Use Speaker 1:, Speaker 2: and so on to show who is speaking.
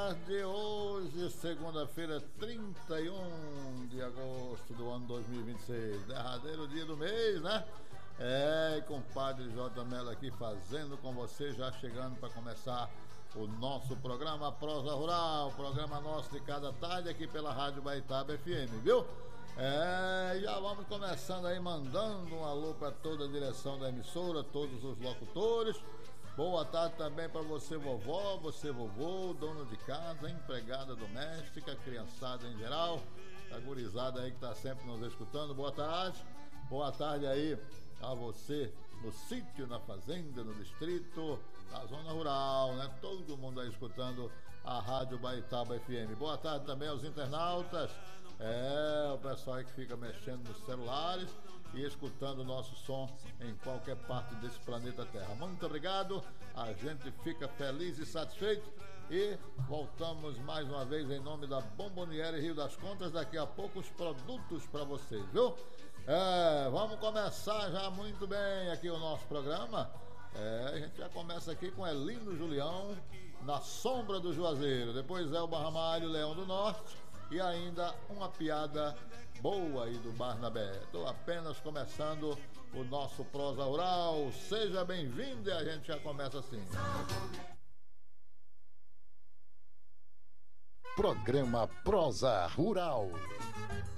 Speaker 1: tarde, hoje, segunda-feira, 31 de agosto do ano 2026, derradeiro dia do mês, né? E compadre J. Mello aqui fazendo com você, já chegando para começar o nosso programa Prosa Rural, programa nosso de cada tarde aqui pela Rádio Baitaba FM, viu? Já vamos começando aí, mandando um alô para toda a direção da emissora, todos os locutores. Boa tarde também para você, vovó, você, vovô, dono de casa, empregada doméstica, criançada em geral, a gurizada aí que está sempre nos escutando. Boa tarde. Boa tarde aí a você no sítio, na fazenda, no distrito, na zona rural, né? Todo mundo aí escutando a Rádio Baitaba FM. Boa tarde também aos internautas, o pessoal aí que fica mexendo nos celulares e escutando o nosso som em qualquer parte desse planeta Terra. Muito obrigado, a gente fica feliz e satisfeito e voltamos mais uma vez em nome da Bomboniere Rio das Contas, daqui a pouco os produtos para vocês, viu? Vamos começar já muito bem aqui o nosso programa. A gente já começa aqui com Elino Julião, Na Sombra do Juazeiro, depois Elba Ramalho, Leão do Norte e ainda uma piada boa aí do Barnabé. Estou apenas começando o nosso Prosa Rural. Seja bem-vindo e a gente já começa assim.
Speaker 2: Programa Prosa Rural.